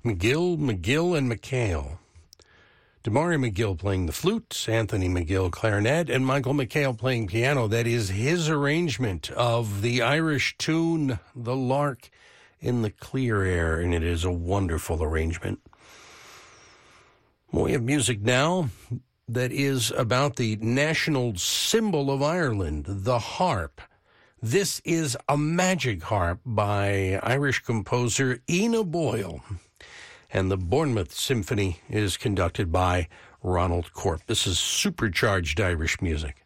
McGill, and McHale. Damari McGill playing the flute, Anthony McGill clarinet, and Michael McHale playing piano. That is his arrangement of the Irish tune, The Lark in the Clear Air, and it is a wonderful arrangement. We have music now that is about the national symbol of Ireland, the harp. This is a magic harp by Irish composer Ina Boyle, and the Bournemouth Symphony is conducted by Ronald Corp. This is supercharged Irish music.